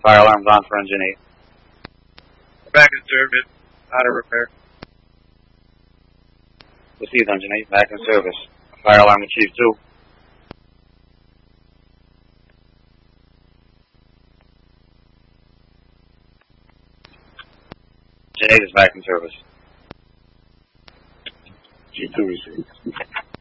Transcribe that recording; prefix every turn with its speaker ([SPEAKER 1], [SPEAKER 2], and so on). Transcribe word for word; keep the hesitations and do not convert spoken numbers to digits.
[SPEAKER 1] Fire alarm's on for engine eight.
[SPEAKER 2] Back in service. Auto repair.
[SPEAKER 1] Received engine eight, back in service. Fire alarm to Chief two. Engine eight is back in service.
[SPEAKER 3] G two received.